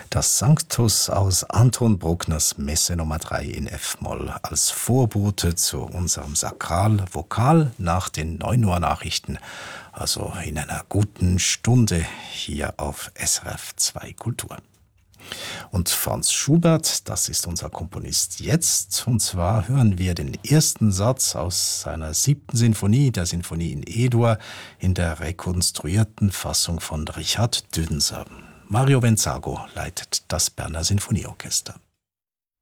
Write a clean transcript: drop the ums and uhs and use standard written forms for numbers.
Das Sanctus aus Anton Bruckners Messe Nummer 3 in F-Moll als Vorbote zu unserem Sakralvokal nach den 9 Uhr Nachrichten, also in einer guten Stunde hier auf SRF 2 Kultur. Und Franz Schubert, das ist unser Komponist jetzt, und zwar hören wir den ersten Satz aus seiner 7. Sinfonie, der Sinfonie in E-Dur, in der rekonstruierten Fassung von Richard Dünser. Mario Benzago leitet das Berner Sinfonieorchester.